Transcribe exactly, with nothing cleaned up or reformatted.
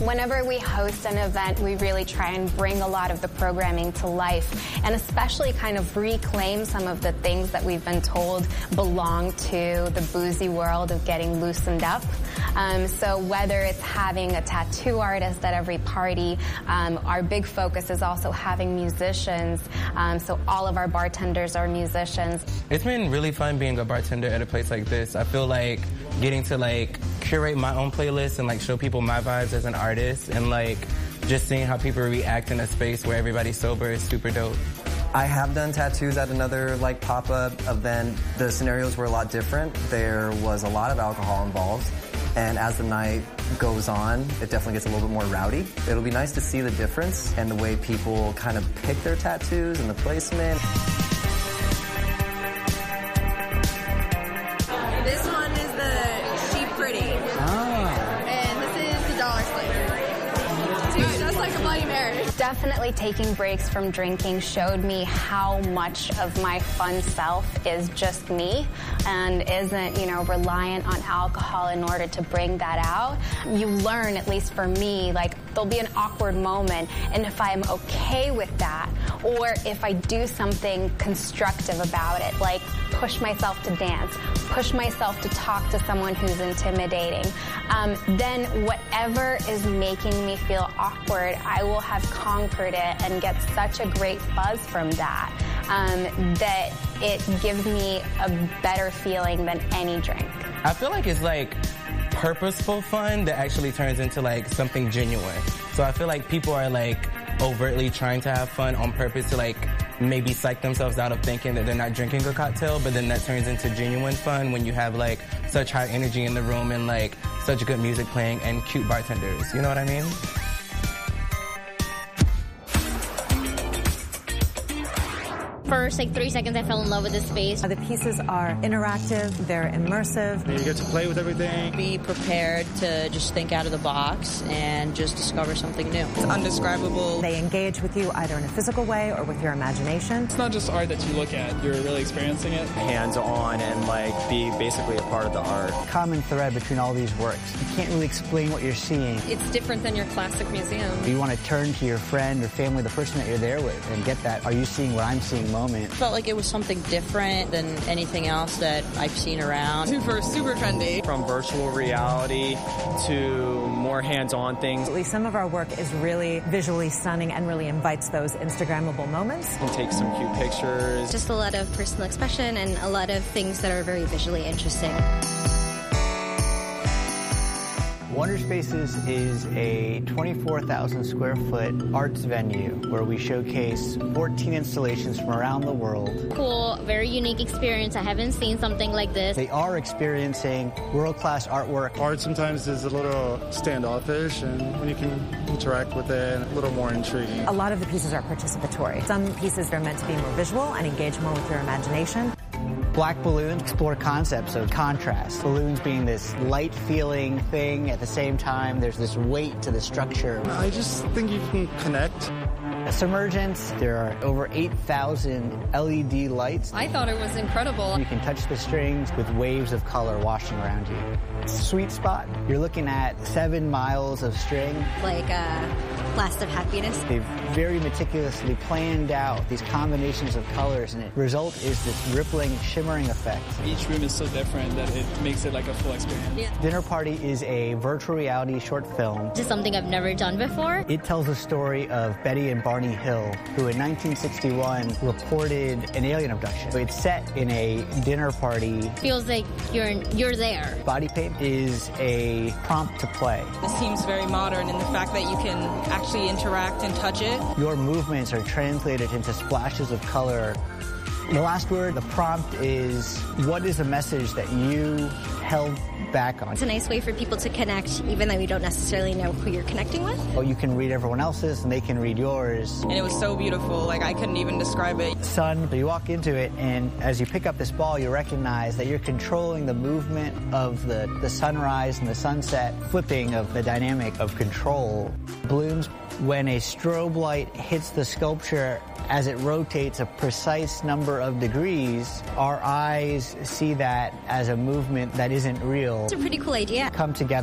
Whenever we host an event, we really try and bring a lot of the programming to life, and especially kind of reclaim some of the things that we've been told belong to the boozy world of getting loosened up. Um, so whether it's having a tattoo artist at every party, um, our big focus is also having musicians. Um, so all of our bartenders are musicians. It's been really fun being a bartender at a place like this. I feel like getting to like curate my own playlist and like show people my vibes as an artist, and like just seeing how people react in a space where everybody's sober is super dope. I have done tattoos at another like pop-up event. The scenarios were a lot different. There was a lot of alcohol involved, and as the night goes on, it definitely gets a little bit more rowdy. It'll be nice to see the difference and the way people kind of pick their tattoos and the placement. This one is the She Pretty. Ah. And this is the Dollar Slave. Dude, that's like a Bloody Mary. Definitely taking breaks from drinking showed me how much of my fun self is just me and isn't, you know, reliant on alcohol in order to bring that out. You learn, at least for me, like there'll be an awkward moment, and if I'm okay with that, or if I do something constructive about it, like push myself to dance, push myself to talk to someone who's intimidating, um, then whatever is making me feel awkward, I will have conquered it and get such a great buzz from that, um, that it gives me a better feeling than any drink. I feel like it's like purposeful fun that actually turns into like something genuine. So I feel like people are like overtly trying to have fun on purpose to like maybe psych themselves out of thinking that they're not drinking a cocktail, but then that turns into genuine fun when you have like such high energy in the room and like such good music playing and cute bartenders. You know what I mean? First, like three seconds, I fell in love with this space. The pieces are interactive, they're immersive. You get to play with everything. Be prepared to just think out of the box and just discover something new. It's undescribable. They engage with you either in a physical way or with your imagination. It's not just art that you look at, you're really experiencing it. Hands-on and like be basically a part of the art. Common thread between all these works. You can't really explain what you're seeing. It's different than your classic museum. You want to turn to your friend or family, the person that you're there with, and get that, are you seeing what I'm seeing moment. Felt like it was something different than anything else that I've seen around. Super, super trendy. From virtual reality to more hands-on things. At least some of our work is really visually stunning and really invites those Instagrammable moments. You can take some cute pictures. Just a lot of personal expression and a lot of things that are very visually interesting. Wonder Spaces is a twenty-four thousand square foot arts venue where we showcase fourteen installations from around the world. Cool, very unique experience. I haven't seen something like this. They are experiencing world-class artwork. Art sometimes is a little standoffish, and when you can interact with it, a little more intriguing. A lot of the pieces are participatory. Some pieces are meant to be more visual and engage more with your imagination. Black balloons explore concepts of contrast. Balloons being this light-feeling thing, at the same time there's this weight to the structure. I just think you can connect. Submergence, there are over eight thousand L E D lights. I thought it was incredible. You can touch the strings with waves of color washing around you. Sweet spot, you're looking at seven miles of string. Like a blast of happiness. They've very meticulously planned out these combinations of colors, and the result is this rippling, shimmering effect. Each room is so different that it makes it like a full experience. Yeah. Dinner Party is a virtual reality short film. This is something I've never done before. It tells the story of Betty and Barney Hill, who in nineteen sixty-one reported an alien abduction. So it's set in a dinner party. Feels like you're you're there. Body paint is a prompt to play. This seems very modern in the fact that you can actually interact and touch it. Your movements are translated into splashes of color. The last word, the prompt, is what is a message that you held back on? It's a nice way for people to connect, even though you don't necessarily know who you're connecting with. Oh, you can read everyone else's, and they can read yours. And it was so beautiful, like I couldn't even describe it. Sun, so you walk into it, and as you pick up this ball, you recognize that you're controlling the movement of the, the sunrise and the sunset, flipping of the dynamic of control. Blooms, when a strobe light hits the sculpture, as it rotates a precise number of degrees, our eyes see that as a movement that isn't real. It's a pretty cool idea. Come together.